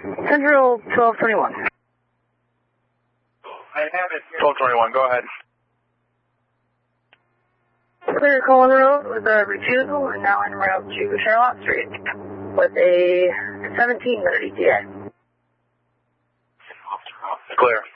Central 1221. I have it. 1221, go ahead. Clear call on the road with a refusal and now en route to Charlotte Street with a 1730 ETA. Clear.